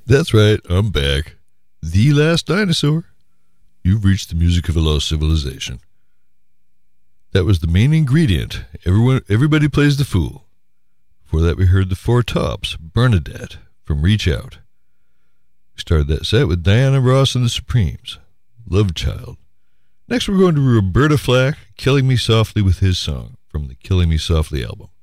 That's right, I'm back. The Last Dinosaur. You've reached the music of a lost civilization. That was the main ingredient. Everybody plays the fool. Before that, we heard the Four Tops, Bernadette, from Reach Out. We started that set with Diana Ross and the Supremes, Love Child. Next, we're going to Roberta Flack, Killing Me Softly with his song from the Killing Me Softly album.